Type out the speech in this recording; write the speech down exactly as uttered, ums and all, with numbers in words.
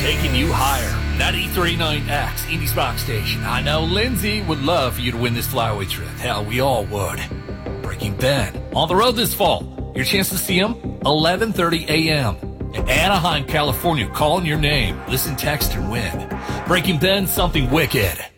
taking you higher. ninety-three point nine X, Indy's Rock Station. I know Lindsay would love for you to win this flyaway trip. Hell, we all would. Breaking Ben. On the road this fall. Your chance to see him, eleven thirty a.m. in Anaheim, California. Calling your name. Listen, text, and win. Breaking Ben, something wicked.